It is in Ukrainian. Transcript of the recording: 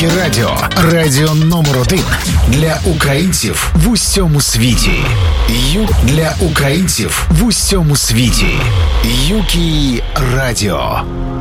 Юкі Радіо. Радіо номер 1 для українців в усьому світі. Для українців в усьому світі. Юкі Радіо.